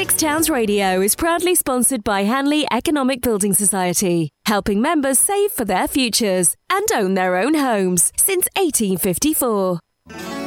Essex Towns Radio is proudly sponsored by Hanley Economic Building Society, helping members save for their futures and own their own homes since 1854.